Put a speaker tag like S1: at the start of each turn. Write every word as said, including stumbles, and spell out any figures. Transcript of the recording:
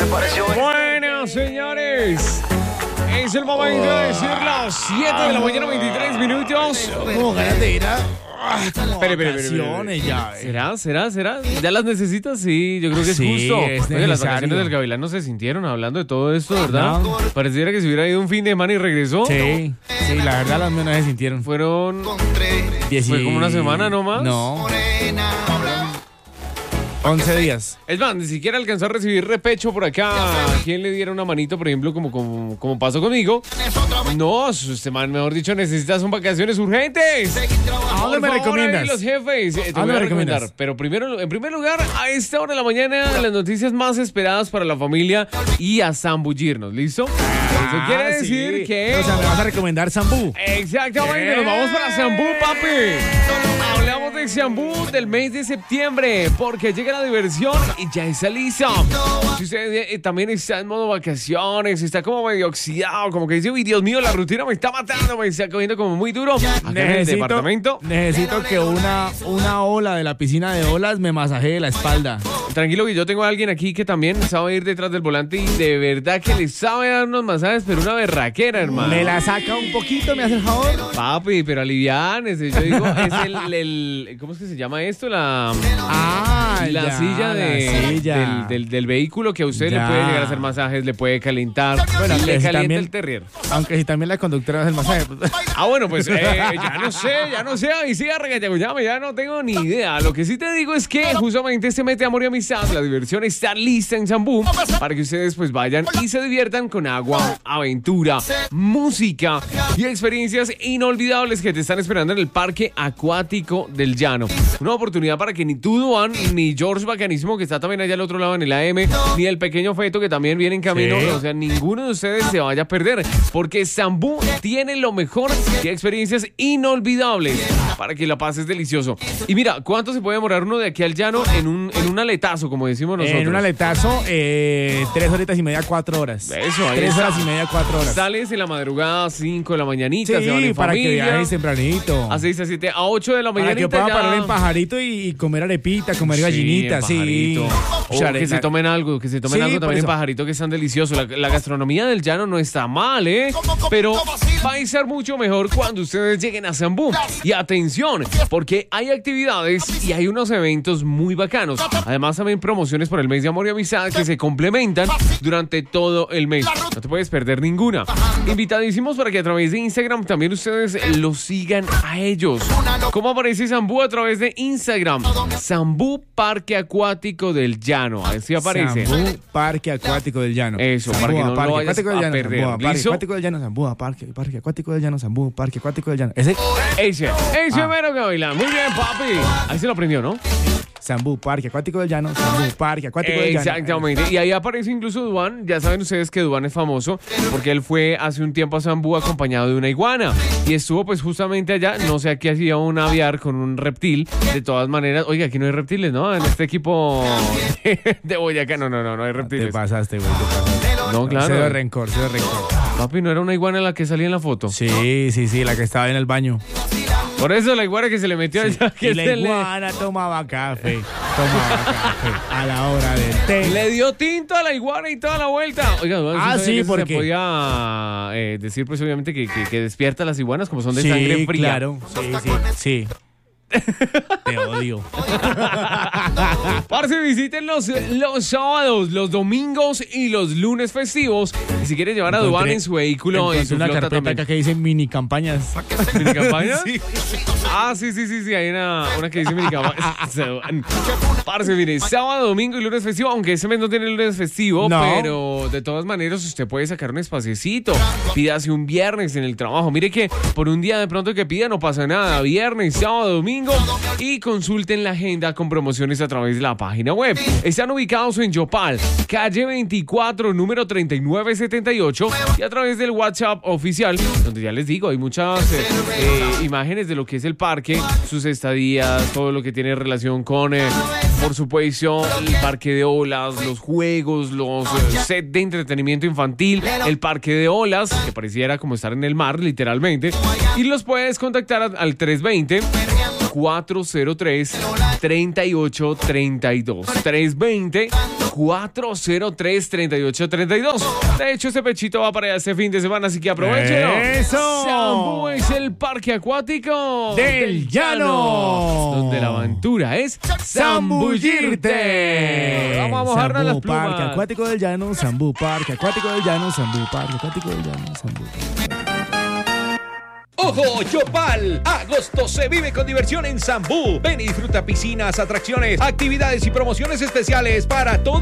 S1: Bueno, señores, es el momento de decir las siete de la mañana, veintitrés minutos.
S2: Como ganas de ir a...
S1: Espere, espere, espere.
S2: Ya, eh.
S1: ¿Será? ¿Será? ¿Será? ¿Ya las necesitas? Sí, yo creo que es
S2: Sí,
S1: justo.
S2: es
S1: Oye, las
S2: necesario.
S1: vacaciones del Gavilán no se sintieron hablando de todo esto, ¿verdad?
S2: No.
S1: Pareciera que se hubiera ido un fin de semana y regresó.
S2: Sí, sí, la verdad las menos se sintieron.
S1: Fueron...
S2: Dieci-
S1: ¿Fue como una semana nomás?
S2: No. once días.
S1: Es más, ni siquiera alcanzó a recibir repecho por acá. ¿Quién le diera una manito, por ejemplo, como, como, como pasó conmigo? No, este man, mejor dicho, necesitas son vacaciones urgentes.
S2: ¿A dónde me
S1: Por favor,
S2: recomiendas?
S1: ahí los jefes, eh, te
S2: ¿A
S1: voy
S2: dónde
S1: a
S2: me
S1: recomendar.
S2: recomiendas?
S1: Pero primero, en primer lugar, a esta hora de la mañana, las noticias más esperadas para la familia y a zambullirnos, ¿listo? Eso quiere
S2: Ah,
S1: decir
S2: sí.
S1: que...
S2: O sea, me vas a recomendar Zambú.
S1: Exactamente, nos vamos para Zambú, papi. Hablamos de Zambú del mes de septiembre, porque llega la diversión y ya está lista. Si usted eh, también está en modo vacaciones, está como medio oxidado, como que dice, uy, Dios mío, la rutina me está matando, me está cogiendo como muy duro. Acá en el departamento,
S2: necesito que una, una ola de la piscina de olas me masajee la espalda.
S1: tranquilo que yo tengo a alguien aquí que también sabe ir detrás del volante y de verdad que le sabe dar unos masajes, pero una berraquera, hermano.
S2: ¿Me la saca un poquito? ¿Me hace el favor?
S1: Papi, pero aliviánese, yo digo, es el, el- ¿cómo es que se llama esto? La...
S2: Ah,
S1: La
S2: ya,
S1: silla, de,
S2: la silla.
S1: Del, del, del vehículo que a usted
S2: Ya.
S1: le puede llegar a hacer masajes, le puede calentar,
S2: Bueno,
S1: le
S2: que si
S1: calienta
S2: también-
S1: el terrier.
S2: Aunque si también la conductora hace el masaje. Pues.
S1: Ah, bueno, pues eh, ya no sé, ya no sé, ahí siga regañame, ya no tengo ni idea. Lo que sí te digo es que justamente este mes de amor y amistad, la diversión está lista en Zambú para que ustedes pues vayan y se diviertan con agua, aventura, música y experiencias inolvidables que te están esperando en el Parque Acuático del Llano. Una oportunidad para que ni tú, Duan, ni George Bacanísimo, que está también allá al otro lado en el A M, ni el pequeño Feto, que también viene en camino,
S2: Sí.
S1: o sea, ninguno de ustedes se vaya a perder, porque Zambú tiene lo mejor y experiencias inolvidables para que la pases delicioso. Y mira, ¿cuánto se puede demorar uno de aquí al llano en un, en un aletazo, como decimos nosotros?
S2: En un aletazo, eh, tres horitas y media, cuatro horas.
S1: Eso, ahí
S2: Tres
S1: está.
S2: horas y media, cuatro horas.
S1: Sales en la madrugada, cinco de la mañanita, se van
S2: Sí,
S1: en
S2: para que
S1: familia.
S2: viajes tempranito.
S1: A seis, a siete, a ocho de la
S2: Para
S1: mañanita
S2: que pueda
S1: ya.
S2: parar en pajarito y, y comer arepita, comer gallinita,
S1: Sí, en
S2: sí.
S1: Pajarito. O
S2: Chale,
S1: que se
S2: la-
S1: tomen algo, que se tomen
S2: Sí,
S1: algo
S2: por
S1: también en
S2: eso.
S1: Pajarito, que es tan delicioso. La, la gastronomía del llano no está mal, ¿eh? Pero va a estar mucho mejor cuando ustedes lleguen a Zambú. Y atención, porque hay actividades y hay unos eventos muy bacanos. Además, también promociones por el mes de amor y amistad que se complementan durante todo el mes. No te puedes perder ninguna. Invitadísimos para que a través de Instagram también ustedes los sigan a ellos. ¿Cómo aparece Zambú a través de Instagram? Zambú Parque Acuático del Llano. Así aparece.
S2: Zambú Parque Acuático del Llano.
S1: Eso, para que no lo
S2: Parque
S1: vayas
S2: Acuático del
S1: a
S2: Llano,
S1: perder.
S2: Zambú, Parque
S1: ¿Listo?
S2: Acuático del Llano, Zambú, Parque, Parque Acuático del Llano, Zambú, Parque Acuático del Llano. Ese,
S1: Ese, ese
S2: Ah.
S1: mero Gavilán. Muy bien, papi. Ahí se lo aprendió, ¿no?
S2: Zambú, Parque Acuático del Llano, Zambú, Parque Acuático del Llano.
S1: Exactamente. Y ahí aparece incluso Duan. Ya saben ustedes que Duan es famoso porque él fue hace un tiempo a Zambú acompañado de una iguana. Y estuvo pues justamente allá. No sé, aquí hacía un aviar con un reptil. De todas maneras, oiga, aquí no hay reptiles, ¿no? En este equipo de Boyacá. No, no, no, no hay
S2: Te
S1: reptiles.
S2: pasaste, güey, te pasaste.
S1: No, claro.
S2: Cero rencor, cero rencor.
S1: Papi, ¿no era una iguana la que salía en la foto?
S2: Sí, sí, sí, la que estaba en el baño.
S1: Por eso la iguana que se le metió allá. Que
S2: Y la
S1: se le,
S2: iguana tomaba café, tomaba café a la hora del té.
S1: le dio tinto a la iguana y toda la vuelta. Oiga, Duan,
S2: Ah,
S1: ¿sí sabía
S2: sí,
S1: que eso
S2: porque-
S1: se podía eh, decir pues obviamente que, que, que despierta a las iguanas como son de
S2: Sí,
S1: sangre fría.
S2: claro, sí, sí, sí. Te odio.
S1: Parce, visiten los, los sábados, los domingos y los lunes festivos. Y si quieres llevar a
S2: Encontré-
S1: Duan en su vehículo, en
S2: Encontré
S1: su
S2: una
S1: flota
S2: carpeta
S1: también.
S2: acá que dice mini campañas.
S1: ¿Mini campañas?
S2: Sí.
S1: Ah, sí, sí, sí, sí, hay una, una que dice mini campañas. Parce, mire, sábado, domingo y lunes festivo, aunque ese mes no tiene lunes festivo,
S2: No.
S1: pero de todas maneras usted puede sacar un espaciecito. Pídase un viernes en el trabajo. Mire que por un día de pronto que pida no pasa nada. Viernes, sábado, domingo y consulten la agenda con promociones a través de la página web. Están ubicados en Yopal, calle veinticuatro, número treinta y nueve setenta y ocho y a través del WhatsApp oficial, donde ya les digo, hay muchas eh, eh, imágenes de lo que es el parque, sus estadías, todo lo que tiene relación con, eh, por supuesto, el parque de olas, los juegos, los eh, set de entretenimiento infantil, el parque de olas, que pareciera como estar en el mar, literalmente, y los puedes contactar al al trescientos veinte, cuatrocientos tres, treinta y ocho treinta y dos. trescientos veinte, cuatro cero tres, tres ocho tres dos. De hecho, ese pechito va para allá este fin de semana, así que aprovechenlo.
S2: ¡Eso!
S1: Sambú es el parque acuático
S2: del llano,
S1: donde la aventura es zambullirte. Vamos a mojarnos las
S2: Sambú,
S1: plumas.
S2: Parque Acuático del Llano, Sambú, Parque Acuático del Llano, Sambú, Parque Acuático del Llano, Sambú.
S3: ¡Ojo, Yopal! Agosto se vive con diversión en Sambú. Ven y disfruta piscinas, atracciones, actividades y promociones especiales para todos.